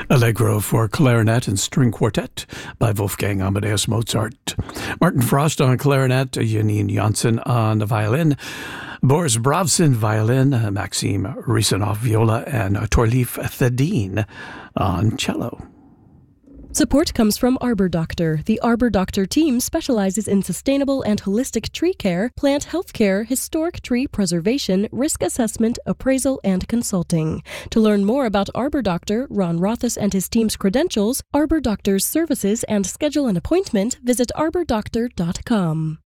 Allegro for clarinet and string quartet by Wolfgang Amadeus Mozart. Martin Frost on clarinet, Janine Janssen on the violin, Boris Bravsin violin, Maxim Risanov viola, and Torleif Thedin on cello. Support comes from Arbor Doctor. The Arbor Doctor team specializes in sustainable and holistic tree care, plant health care, historic tree preservation, risk assessment, appraisal, and consulting. To learn more about Arbor Doctor, Ron Rothus and his team's credentials, Arbor Doctor's services, and schedule an appointment, visit arbordoctor.com.